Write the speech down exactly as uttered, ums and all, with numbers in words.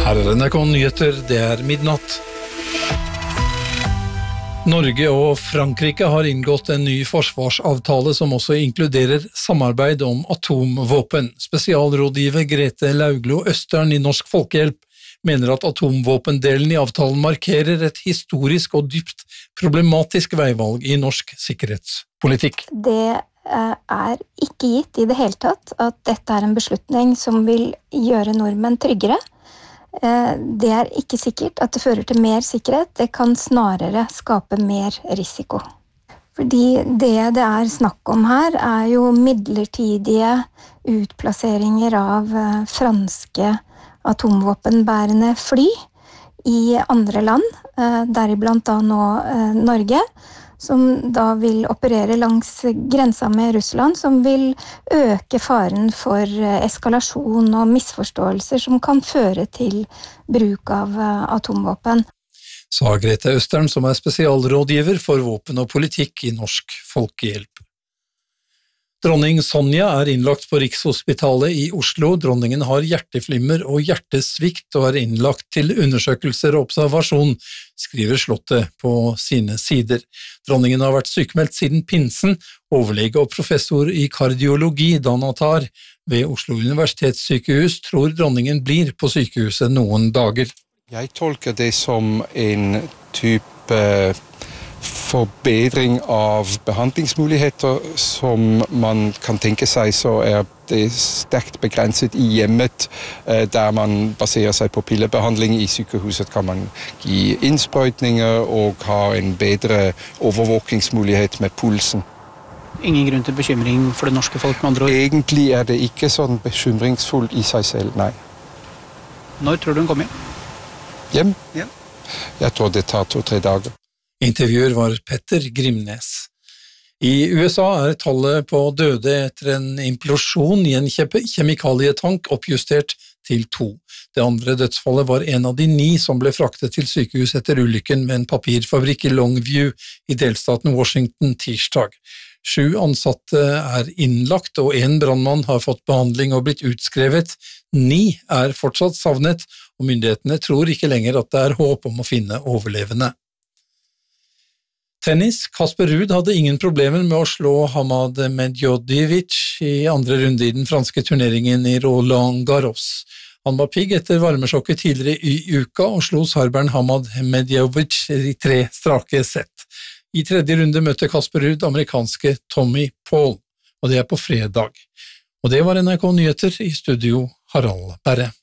Her er N R K Nyheter, det er midnatt. Norge og Frankrike har inngått en ny forsvarsavtale som også inkluderer samarbeid om atomvåpen. Spesialrådgiver Grete Lauglo Østern i Norsk Folkehjelp mener at atomvåpendelen i avtalen markerer et historisk og dypt problematisk veivalg i norsk sikkerhetspolitikk. Det er ikke gitt i det hele tatt at dette er en beslutning som vil gjøre nordmenn tryggere. Det er ikke sikkert at det fører til mer sikkerhet, det kan snarere skape mer risiko. Fordi det det er snakk om her er jo midlertidige utplasseringer av franske atomvåpenbærende fly i andre land, deriblant da nå Norge, som da vil operere langs grensa med Russland, som vil øke faren for eskalasjon og misforståelser som kan føre til bruk av atomvåpen. Sa Grete Østern, som er spesialrådgiver for våpen og politikk i Norsk Folkehjelp. Dronning Sonja er innlagt på Rikshospitalet i Oslo. Dronningen har hjerteflimmer og hjertesvikt og er innlagt til undersøkelser og observasjon, skriver Slottet på sine sider. Dronningen har vært sykemeldt siden pinsen. Overlege og professor i kardiologi, Dan Attar, ved Oslo universitetssykehus, tror dronningen blir på sykehuset noen dager. Jeg tolker det som en type forbedring av behandlingsmuligheter som man kan tenke seg, så er det sterkt begrenset i hjemmet, der man baserer seg på pillebehandling. I sykehuset kan man gi innsprøytninger og ha en bedre overvåkingsmulighet med pulsen. Ingen grunn til bekymring for det norske folk, med andre ord? Egentlig er det ikke sånn bekymringsfullt i seg selv, nei. Når tror du hun kommer hjem? Hjem? Ja. Jeg tror det tar to-tre dager. Intervjuer var Petter Grimnes. I U S A er tallet på døde etter en implosjon i en kjemikalietank oppjustert til to. Det andre dødsfallet var en av de ni som ble fraktet til sykehus etter ulykken med en papirfabrikk i Longview i delstaten Washington tirsdag. Sju ansatte er innlagt, og en brannmann har fått behandling og blitt utskrevet. Ni er fortsatt savnet, og myndighetene tror ikke lenger at det er håp om å finne overlevende. Tennis. Casper Ruud hadde ingen problemer med å slå Hamad Medjodjevic i andre runde i den franske turneringen i Roland Garros. Han var pigg etter varmesjokket tidligere i uka og slo serberen Hamad Medjodjevic i tre strake sett. I tredje runde møtte Casper Ruud amerikanske Tommy Paul, og det er på fredag. Og det var N R K Nyheter, i studio Harald Berre.